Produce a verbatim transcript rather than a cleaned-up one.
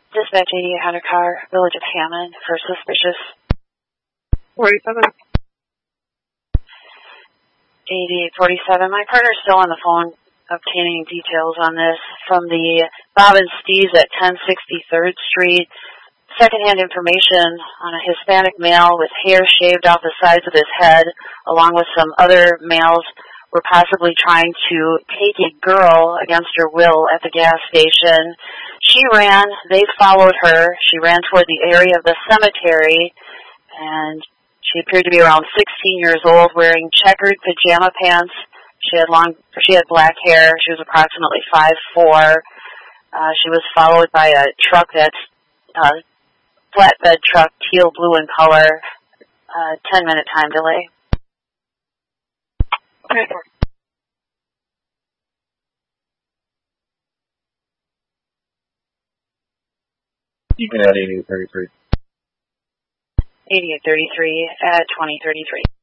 Dispatch eighty-eight hundred car, Village of Hammond, for suspicious. four eighty-seven. eighty-eight forty-seven. My partner's still on the phone obtaining details on this from the Bob and Steve's at ten sixty-third Street. Secondhand information on a Hispanic male with hair shaved off the sides of his head, along with some other males were possibly trying to take a girl against her will at the gas station. She ran, they followed her. She ran toward the area of the cemetery, and she appeared to be around sixteen years old, wearing checkered pajama pants. She had long, she had black hair. She was approximately five foot four. Uh, she was followed by a truck that's uh, flatbed truck, teal blue in color. Uh, ten minute time delay. Okay. You can add eighty-eight thirty-three. eighty-eight thirty-three at twenty thirty-three.